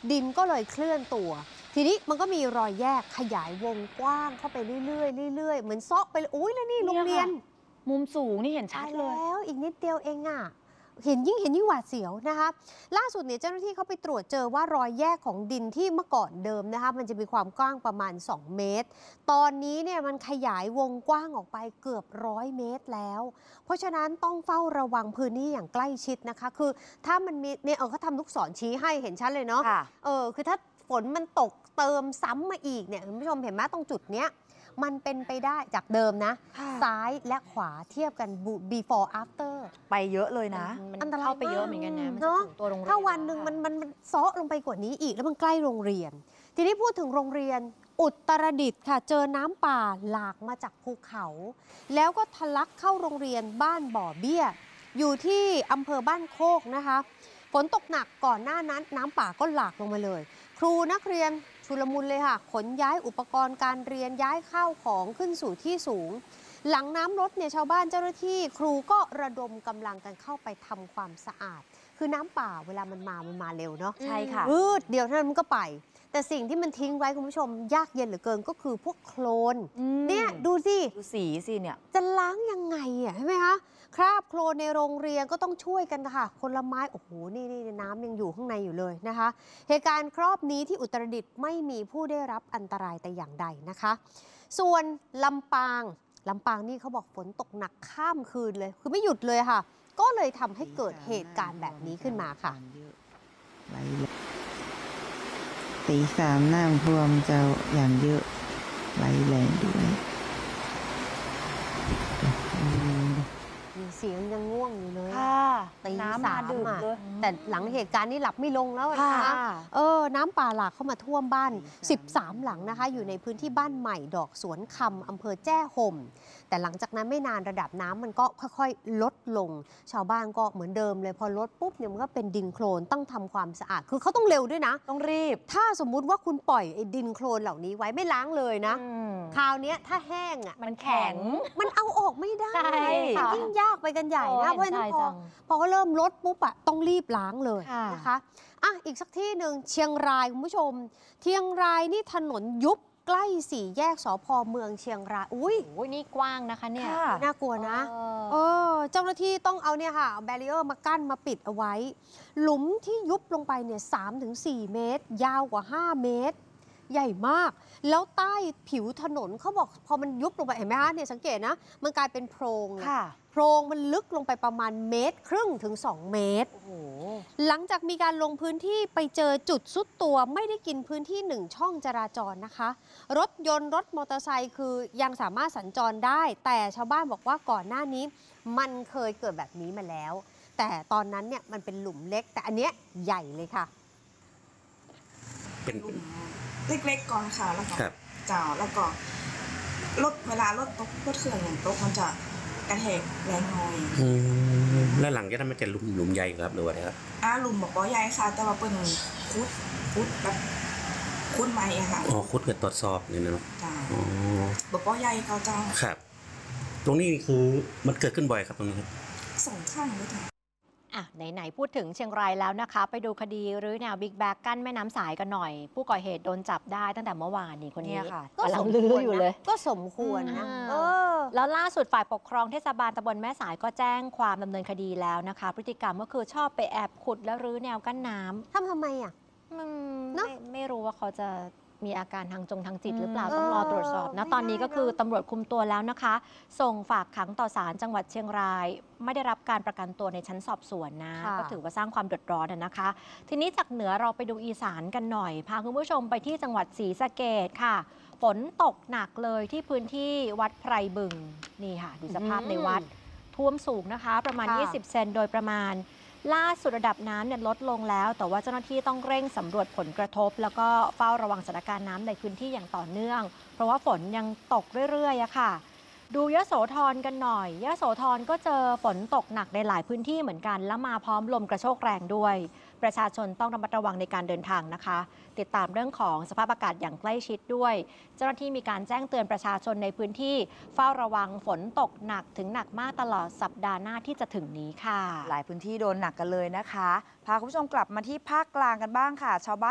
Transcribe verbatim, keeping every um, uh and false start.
ดินก็เลยเคลื่อนตัวทีนี้มันก็มีรอยแยกขยายวงกว้างเข้าไปเรื่อยๆเรื่อยๆเหมือนซอกไปเลยอุ้ยแล้วนี่โรงเรียนมุมสูงนี่เห็นชัดเลยแล้วอีกนิดเดียวเองอ่ะเห็นยิ่งเห็นยิ่งหวาดเสียวนะคะล่าสุดเนี่ยเจ้าหน้าที่เขาไปตรวจเจอว่ารอยแยกของดินที่เมื่อก่อนเดิมนะคะมันจะมีความกว้างประมาณสองเมตรตอนนี้เนี่ยมันขยายวงกว้างออกไปเกือบร้อยเมตรแล้วเพราะฉะนั้นต้องเฝ้าระวังพื้นที่อย่างใกล้ชิดนะคะคือถ้ามันมีเนี่ยเออเขาทำลูกศรชี้ให้เห็นชัดเลยเนาะเออคือถ้าฝนมันตกเติมซ้ำมาอีกเนี่ยคุณผู้ชมเห็นไหมตรงจุดเนี้ยมันเป็นไปได้จากเดิมนะซ้ายและขวาเทียบกัน before after ไปเยอะเลยนะอันตรายเข้าไปเยอะเหมือนกันนะมันจะถึงตัวโรงเรียนถ้าวันหนึ่งมันมันเซาะลงไปกว่านี้อีกแล้วมันใกล้โรงเรียนทีนี้พูดถึงโรงเรียนอุตรดิตถ์ค่ะเจอน้ำป่าหลากมาจากภูเขาแล้วก็ทะลักเข้าโรงเรียนบ้านบ่อเบี้ยอยู่ที่อำเภอบ้านโคกนะคะฝนตกหนักก่อนหน้านั้นน้ำป่าก็หลากลงมาเลยครูนักเรียนชุลมุนเลยค่ะขนย้ายอุปกรณ์การเรียนย้ายข้าวของขึ้นสู่ที่สูงหลังน้ำลดเนี่ยชาวบ้านเจ้าหน้าที่ครูก็ระดมกำลังกันเข้าไปทำความสะอาดคือน้ำป่าเวลามันมามันมาเร็วเนาะใช่ค่ะอืดเดี๋ยวนั้นมันก็ไปแต่สิ่งที่มันทิ้งไว้คุณผู้ชมยากเย็นเหลือเกินก็คือพวกโคลนเนี่ยดูสิดูสีสิเนี่ยจะล้างยังไงอ่ะใช่ไหมคะคราบโคลนในโรงเรียนก็ต้องช่วยกันค่ะคนละไม้โอ้โหนี่นี่น้ำยังอยู่ข้างในอยู่เลยนะคะเหตุการณ์ครอบนี้ที่อุตรดิตถ์ไม่มีผู้ได้รับอันตรายแต่อย่างใดนะคะส่วนลำปางลำปางนี่เขาบอกฝนตกหนักข้ามคืนเลยคือไม่หยุดเลยค่ะก็เลยทำให้เกิดเหตุการณ์แบบนี้ขึ้นมาค่ะตีสามน้ำท่วมจะอย่างเยอะไหลแรงด้วยเสียงยังง่วงอยู่เลยตีน้ำมาดื่มเลยแต่หลังเหตุการณ์นี้หลับไม่ลงแล้วนะคะเออน้ำป่าหลากเข้ามาท่วมบ้านสิบสามหลังนะคะอยู่ในพื้นที่บ้านใหม่ดอกสวนคำอำเภอแจ้ห่มแต่หลังจากนั้นไม่นานระดับน้ำมันก็ค่อยๆลดลงชาวบ้านก็เหมือนเดิมเลยพอลดปุ๊บเนี่ยมันก็เป็นดินโคลนต้องทำความสะอาดคือเขาต้องเร็วด้วยนะต้องรีบถ้าสมมุติว่าคุณปล่อยไอ้ดินโคลนเหล่านี้ไว้ไม่ล้างเลยนะคราวนี้ถ้าแห้งอ่ะมันแข็งมันเอาออกไม่ได้ยิ่งยากไปกันใหญ่นะเพราะฉะนั้นพอพอเขาเริ่มลดปุ๊บอะต้องรีบล้างเลยนะคะอ่ะอีกสักที่หนึ่งเชียงรายคุณผู้ชมเชียงรายนี่ถนนยุบใกล้สี่แยกสภ.เมืองเชียงรายอุ้ยนี่กว้างนะคะเนี่ยน่ากลัวนะเออเจ้าหน้าที่ต้องเอาเนี่ยค่ะแบรีเออร์มากั้นมาปิดเอาไว้หลุมที่ยุบลงไปเนี่ยสามถึงสี่เมตรยาวกว่าห้าเมตรใหญ่มากแล้วใต้ผิวถนนเขาบอกพอมันยุบลงไปเห็นไหมคะเนี่ยสังเกตนะมันกลายเป็นโพรงโพรงมันลึกลงไปประมาณเมตรครึ่งถึงสองเมตรหลังจากมีการลงพื้นที่ไปเจอจุดซุดตัวไม่ได้กินพื้นที่หนึ่งช่องจราจรนะคะรถยนต์รถมอเตอร์ไซค์คือยังสามารถสัญจรได้แต่ชาวบ้านบอกว่าก่อนหน้านี้มันเคยเกิดแบบนี้มาแล้วแต่ตอนนั้นเนี่ยมันเป็นหลุมเล็กแต่อันเนี้ยใหญ่เลยค่ะเป็นเล็กๆก่อนค่ะแล้วก็เจ้าแล้วก็รถเวลารถตกรถเครื่องอย่างตกมันจะกระแทกแรงหน่อยแล้วหลังจากนั้นมันจะหลุมหลุมใหญ่ครับหรือว่าอะไรครับอ่าหลุมบอกว่าใหญ่ค่ะแต่ว่าเป็นคุดคุดแบบคุดไม้อะค่ะอ๋อคุดเกิดตรวจสอบเนี่ยนะจ้าบอกว่าใหญ่เขาเจ้าครับตรงนี้คือมันเกิดขึ้นบ่อยครับตรงนี้ครับสองข้างเลยค่ะอ่ะไหนๆพูดถึงเชียงรายแล้วนะคะไปดูคดีรื้อแนวบิ๊กแบ็กกั้นแม่น้ำสายกันหน่อยผู้ก่อเหตุโดนจับได้ตั้งแต่เมื่อวานนี่คนนี้ค่ะก็สมควรอยู่เลยก็สมควรนะเออแล้วล่าสุดฝ่ายปกครองเทศบาลตำบลแม่สายก็แจ้งความดำเนินคดีแล้วนะคะพฤติกรรมก็คือชอบไปแอบขุดและรื้อแนวกั้นน้ำทำทำไมอ่ะไม่ไม่รู้ว่าเขาจะมีอาการทางจงทางจิตหรือเปล่าต้องรอตรวจสอบนะตอนนี้ก็คือตำรวจคุมตัวแล้วนะคะส่งฝากขังต่อศาลจังหวัดเชียงรายไม่ได้รับการประกันตัวในชั้นสอบสวนนะก็ถือว่าสร้างความเดือดร้อนนะคะทีนี้จากเหนือเราไปดูอีสานกันหน่อยพาคุณผู้ชมไปที่จังหวัดศรีสะเกษค่ะฝนตกหนักเลยที่พื้นที่วัดไพรบึงนี่ค่ะดูสภาพในวัดท่วมสูงนะคะประมาณยี่สิบเซนโดยประมาณล่าสุดระดับน้ำเนี่ยลดลงแล้วแต่ว่าเจ้าหน้าที่ต้องเร่งสำรวจผลกระทบแล้วก็เฝ้าระวังสถานการณ์น้ำในพื้นที่อย่างต่อเนื่องเพราะว่าฝนยังตกเรื่อยๆอะค่ะดูยโสธรกันหน่อยยโสธรก็เจอฝนตกหนักในหลายพื้นที่เหมือนกันและมาพร้อมลมกระโชกแรงด้วยประชาชนต้องระมัดระวังในการเดินทางนะคะติดตามเรื่องของสภาพอากาศอย่างใกล้ชิดด้วยเจ้าหน้าที่มีการแจ้งเตือนประชาชนในพื้นที่เฝ้าระวังฝนตกหนักถึงหนักมากตลอดสัปดาห์หน้าที่จะถึงนี้ค่ะหลายพื้นที่โดนหนักกันเลยนะคะพาคุณผู้ชมกลับมาที่ภาคกลางกันบ้างค่ะชาวบ้าน